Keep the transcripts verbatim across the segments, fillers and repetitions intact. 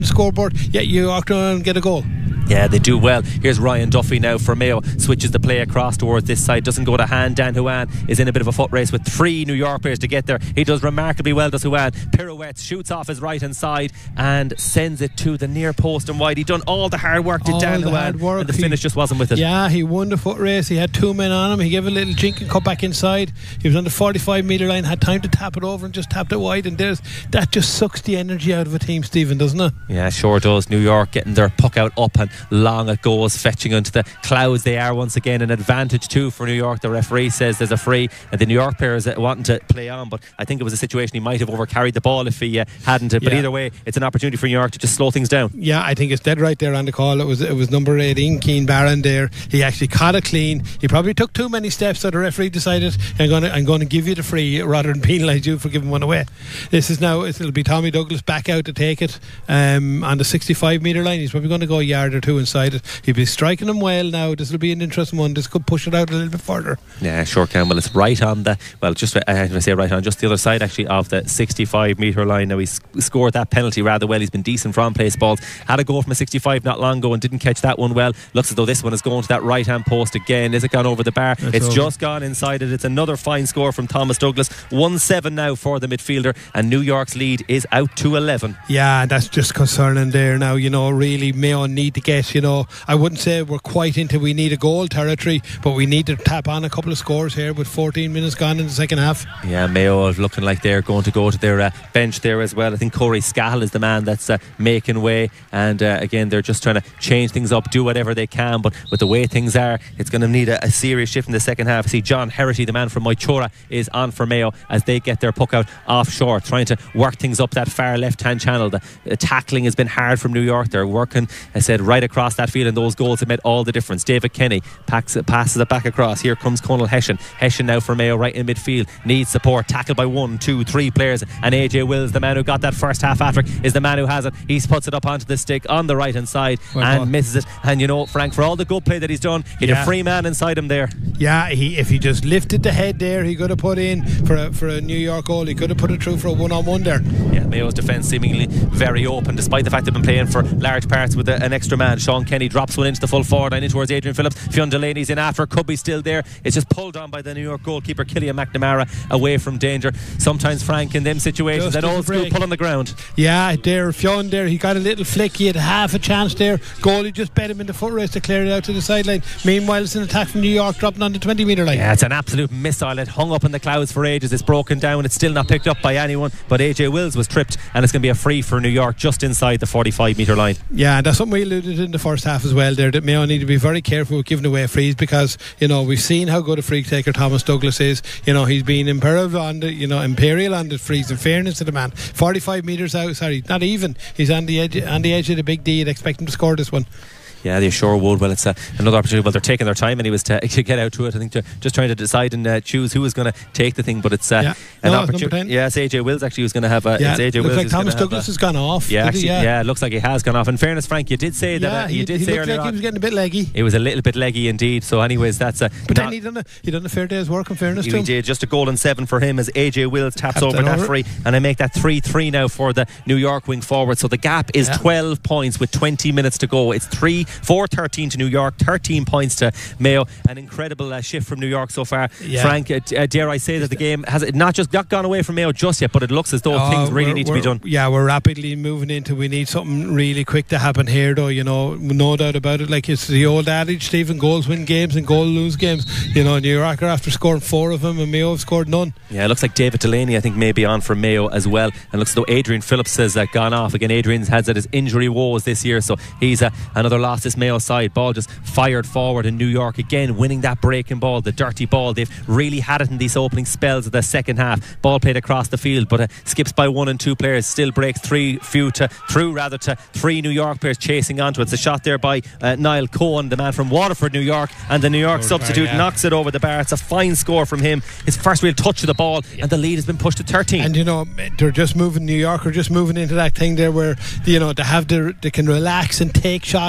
scoreboard, yet New York don't get a goal. Yeah, they do well. Here's Ryan Duffy now for Mayo. Switches the play across towards this side. Doesn't go to hand. Dan Huan is in a bit of a foot race with three New York players to get there. He does remarkably well, does Huan. Pirouettes, shoots off his right hand side and sends it to the near post and wide. He done all the hard work, did all Dan Huan, and the finish he, just wasn't with it. Yeah, he won the foot race. He had two men on him. He gave a little chink and cut back inside. He was on the forty-five metre line, had time to tap it over and just tapped it wide. And there's that just sucks the energy out of a team, Stephen, doesn't it? Yeah, sure does. New York getting their puck out up and long it goes, fetching into the clouds. They are once again an advantage too for New York. The referee says there's a free, and the New York players wanting to play on, but I think it was a situation he might have overcarried the ball if he uh, hadn't. But yeah. Either way, it's an opportunity for New York to just slow things down. Yeah, I think it's dead right there on the call. It was it was number eighteen, Keane Barron there. He actually caught it clean. He probably took too many steps, so the referee decided I'm going to I'm going to give you the free rather than penalise you for giving one away. This is now it'll be Tommy Douglas back out to take it um, on the sixty-five metre line. He's probably going to go a yard or two inside it. He'll be striking them well now. This will be an interesting one. This could push it out a little bit further. Yeah, sure can. Well, it's right on the well, just uh, I say right on, just the other side actually of the sixty-five metre line. Now he's scored that penalty rather well. He's been decent from place balls. Had a goal from a sixty-five not long ago and didn't catch that one well. Looks as though this one is going to that right hand post again. Is it gone over the bar? That's it's over. Just gone inside it. It's another fine score from Thomas Douglas. one seven now for the midfielder, and New York's lead is out to eleven. Yeah, that's just concerning there now. You know, really Mayo need to get, you know, I wouldn't say we're quite into we need a goal territory, but we need to tap on a couple of scores here with fourteen minutes gone in the second half. Yeah, Mayo are looking like they're going to go to their uh, bench there as well. I think Corey Scahill is the man that's uh, making way, and uh, again they're just trying to change things up, do whatever they can, but with the way things are, it's going to need a, a serious shift in the second half. I see John Herity, the man from Moichora, is on for Mayo as they get their puck out offshore, trying to work things up that far left hand channel. The, the tackling has been hard from New York. They're working, I said, right across that field, and those goals have made all the difference. David Kenny packs, passes it back across. Here comes Conal Hession. Hession now for Mayo right in midfield, needs support, tackled by one, two, three players, and A J Wills, the man who got that first half hat-trick, is the man who has it. He puts it up onto the stick on the right hand side well, and well. misses it. And you know, Frank, for all the good play that he's done, he had yeah. a free man inside him there. Yeah, he if he just lifted the head there, he could have put in for a, for a New York goal. He could have put it through for a one-on-one there. Yeah, Mayo's defence seemingly very open, despite the fact they've been playing for large parts with a, an extra man. Sean Kenny drops one into the full forward line in towards Adrian Phillips. Fionn Delaney's in after, could be still there. It's just pulled on by the New York goalkeeper Killian McNamara away from danger. Sometimes, Frank, in them situations, an old school pull on the ground. Yeah, there, Fionn there, he got a little flick. He had half a chance there. Goalie just bet him in the foot race to clear it out to the sideline. Meanwhile, it's an attack from New York dropping on the twenty metre line. Yeah, it's an absolute missile. It hung up in the clouds for ages. It's broken down. It's still not picked up by anyone, but A J Wills was tripped, and it's going to be a free for New York just inside the forty-five metre line. Yeah, that's something we alluded to in the first half as well there, that Mayo need to be very careful with giving away frees, because, you know, we've seen how good a free taker Thomas Douglas is. You know, he's been imperial on the, you know, imperial on the frees, in fairness to the man. forty-five metres out, sorry, not even. He's on the edge, on the edge of the big D. You'd expect him to score this one. Yeah, they sure would. Well, it's uh, another opportunity. Well, they're taking their time, and he was to, to get out to it. I think to, just trying to decide and uh, choose who was going to take the thing. But it's uh, yeah. an no, opportunity. Yeah, it's A J Wills actually who's going to have a. Yeah, it's A J looks Wills like Thomas Douglas has gone off. Yeah, actually, yeah. yeah, it looks like he has gone off. In fairness, Frank, you did say yeah, that. Uh, you he, did he say looked earlier like on, he was getting a bit leggy. It was a little bit leggy indeed. So, anyways, that's a. But then he done a he done a fair day's work. In fairness he to him, did. Just a goal and seven for him as A J Wills taps Tapped over that over. free, and I make that three three now for the New York wing forward. So the gap is yeah. twelve points with twenty minutes to go. It's three four thirteen to New York, thirteen points to Mayo. An incredible uh, shift from New York so far. Yeah. Frank, uh, uh, dare I say that the game has not just not gone away from Mayo just yet, but it looks as though oh, things really need to be done. Yeah, we're rapidly moving into, we need something really quick to happen here though, you know, no doubt about it. Like, it's the old adage, Stephen, goals win games and goals lose games. You know, New York are after scoring four of them and Mayo have scored none. Yeah, it looks like David Delaney I think may be on for Mayo as well, and it looks as though Adrian Phillips has uh, gone off again. Adrian's has had his injury woes this year, so he's uh, another loss this Mayo side. Ball just fired forward in New York again, winning that breaking ball, the dirty ball. They've really had it in these opening spells of the second half. Ball played across the field, but uh, skips by one and two players, still breaks three few to through rather to three New York players chasing onto it. It's a shot there by uh, Niall Cohen, the man from Waterford, New York, and the New York over substitute bar, yeah. knocks it over the bar. It's a fine score from him, his first real touch of the ball, yeah. and the lead has been pushed to thirteen. And you know, they're just moving, New York are just moving into that thing there where, you know, they have the, they can relax and take shots, you know.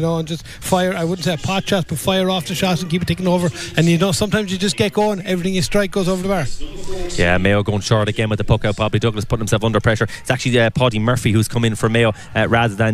know, and just fire. I wouldn't say a pot shot, but fire off the shot and keep it ticking over. And you know, sometimes you just get going, everything you strike goes over the bar. Yeah, Mayo going short again with the puck out. Bobby Douglas putting himself under pressure. It's actually uh, Paddy Murphy who's come in for Mayo uh, rather than